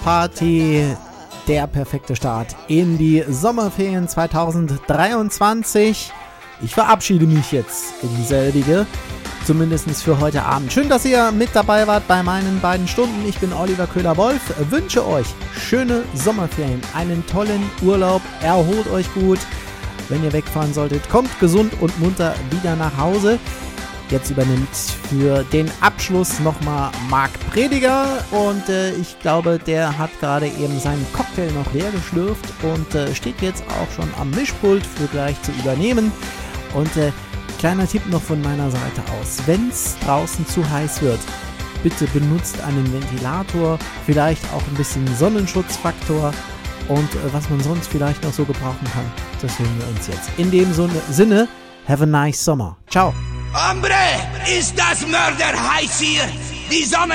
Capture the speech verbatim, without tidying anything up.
Party, der perfekte Start in die Sommerferien zwanzig dreiundzwanzig. Ich verabschiede mich jetzt in selbige, zumindest für heute Abend. Schön, dass ihr mit dabei wart bei meinen beiden Stunden. Ich bin Oliver Köhler-Wolf, wünsche euch schöne Sommerferien, einen tollen Urlaub, erholt euch gut. Wenn ihr wegfahren solltet, kommt gesund und munter wieder nach Hause. Jetzt übernimmt für den Abschluss nochmal Marc Prediger und äh, ich glaube, der hat gerade eben seinen Cocktail noch leer geschlürft und äh, steht jetzt auch schon am Mischpult für gleich zu übernehmen. Und äh, kleiner Tipp noch von meiner Seite aus, wenn es draußen zu heiß wird, bitte benutzt einen Ventilator, vielleicht auch ein bisschen Sonnenschutzfaktor und äh, was man sonst vielleicht noch so gebrauchen kann, das hören wir uns jetzt. In dem Sinne, have a nice summer. Ciao. Hombre, ist das Mörder heiß hier? Die Sonne